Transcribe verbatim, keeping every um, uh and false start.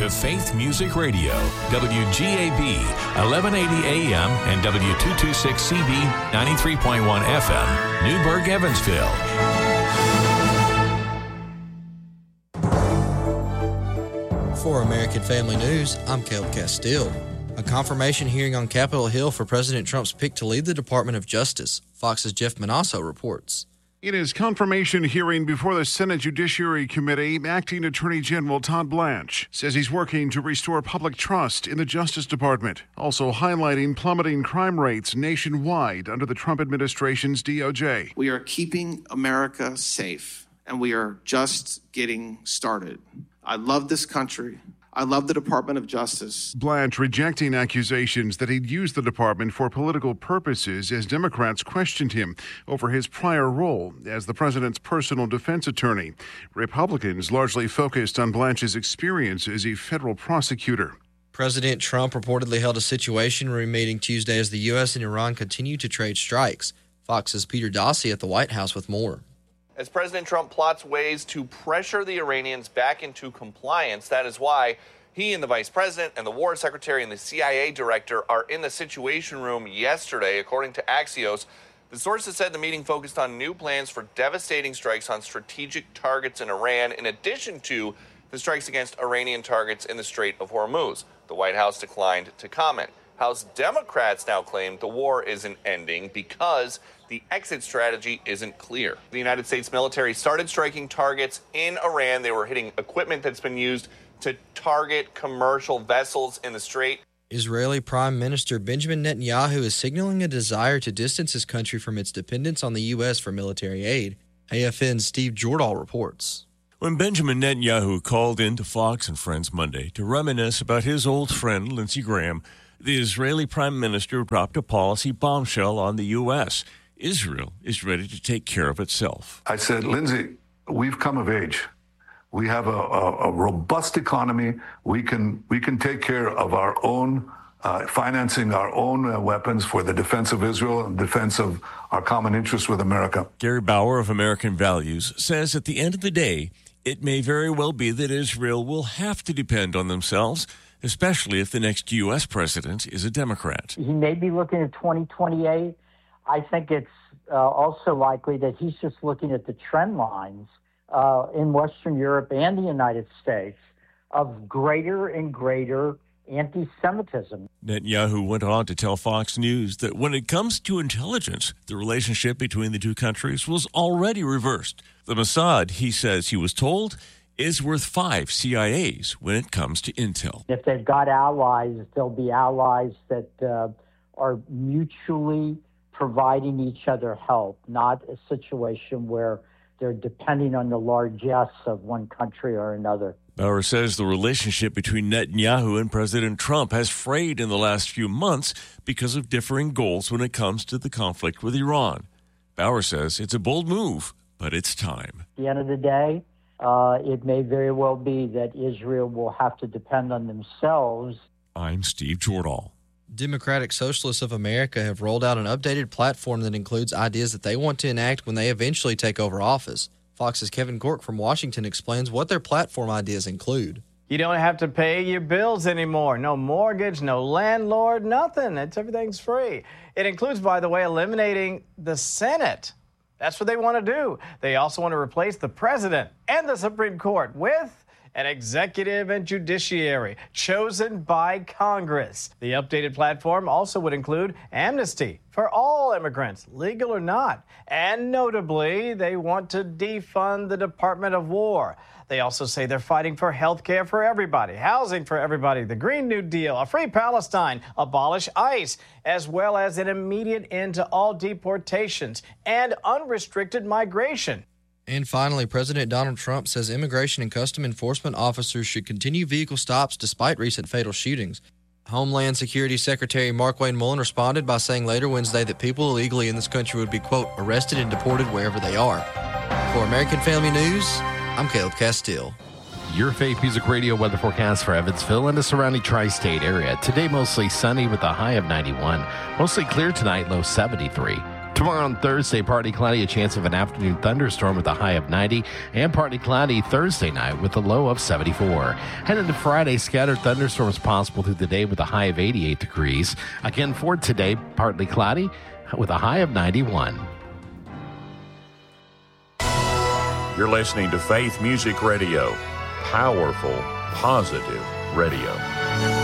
to Faith Music Radio, W G A B, eleven eighty A M and W two twenty-six C B, ninety-three point one F M, Newburgh, Evansville. For American Family News, I'm Caleb Castile. A confirmation hearing on Capitol Hill for President Trump's pick to lead the Department of Justice. Fox's Jeff Manasso reports. In his confirmation hearing before the Senate Judiciary Committee, Acting Attorney General Todd Blanche says he's working to restore public trust in the Justice Department, also highlighting plummeting crime rates nationwide under the Trump administration's D O J. We are keeping America safe, and we are just getting started. I love this country. I love the Department of Justice. Blanche rejecting accusations that he'd used the department for political purposes as Democrats questioned him over his prior role as the president's personal defense attorney. Republicans largely focused on Blanche's experience as a federal prosecutor. President Trump reportedly held a Situation Room meeting Tuesday as the U S and Iran continue to trade strikes. Fox's Peter Dossie at the White House with more. As President Trump plots ways to pressure the Iranians back into compliance, that is why he and the vice president and the war secretary and the C I A director are in the Situation Room yesterday, according to Axios. The sources said the meeting focused on new plans for devastating strikes on strategic targets in Iran, in addition to the strikes against Iranian targets in the Strait of Hormuz. The White House declined to comment. House Democrats now claim the war isn't ending because the exit strategy isn't clear. The United States military started striking targets in Iran. They were hitting equipment that's been used to target commercial vessels in the strait. Israeli Prime Minister Benjamin Netanyahu is signaling a desire to distance his country from its dependence on the U S for military aid. A F N's Steve Jordahl reports. When Benjamin Netanyahu called in to Fox and Friends Monday to reminisce about his old friend Lindsey Graham, the Israeli Prime Minister dropped a policy bombshell on the U S. Israel is ready to take care of itself. I said, Lindsey, we've come of age. We have a, a, a robust economy. We can we can take care of our own, uh, financing our own uh, weapons for the defense of Israel and defense of our common interests with America. Gary Bauer of American Values says at the end of the day, it may very well be that Israel will have to depend on themselves, especially if the next U S president is a Democrat. He may be looking at twenty twenty-eight. I think it's uh, also likely that he's just looking at the trend lines uh, in Western Europe and the United States of greater and greater anti-Semitism. Netanyahu went on to tell Fox News that when it comes to intelligence, the relationship between the two countries was already reversed. The Mossad, he says he was told, is worth five C I As when it comes to intel. If they've got allies, they'll be allies that uh, are mutually providing each other help, not a situation where they're depending on the largesse of one country or another. Bauer says the relationship between Netanyahu and President Trump has frayed in the last few months because of differing goals when it comes to the conflict with Iran. Bauer says it's a bold move, but it's time. At the end of the day, uh, it may very well be that Israel will have to depend on themselves. I'm Steve Jordahl. Democratic Socialists of America have rolled out an updated platform that includes ideas that they want to enact when they eventually take over office. Fox's Kevin Cork from Washington explains what their platform ideas include. You don't have to pay your bills anymore. No mortgage, no landlord, nothing. It's everything's free. It includes, by the way, eliminating the Senate. That's what they want to do. They also want to replace the president and the Supreme Court with an executive and judiciary chosen by Congress. The updated platform also would include amnesty for all immigrants, legal or not. And notably, they want to defund the Department of War. They also say they're fighting for health care for everybody, housing for everybody, the Green New Deal, a free Palestine, abolish ICE, as well as an immediate end to all deportations and unrestricted migration. And finally, President Donald Trump says immigration and custom enforcement officers should continue vehicle stops despite recent fatal shootings. Homeland Security Secretary Markwayne Mullin responded by saying later Wednesday that people illegally in this country would be, quote, arrested and deported wherever they are. For American Family News, I'm Caleb Castile. Your Faith Music Radio weather forecast for Evansville and the surrounding tri-state area. Today, mostly sunny with a high of ninety-one. Mostly clear tonight, low seventy-three. Tomorrow on Thursday, partly cloudy, a chance of an afternoon thunderstorm with a high of ninety, and partly cloudy Thursday night with a low of seventy-four. Heading to Friday, scattered thunderstorms possible through the day with a high of eighty-eight degrees. Again, for today, partly cloudy with a high of ninety-one. You're listening to Faith Music Radio. Powerful, positive radio.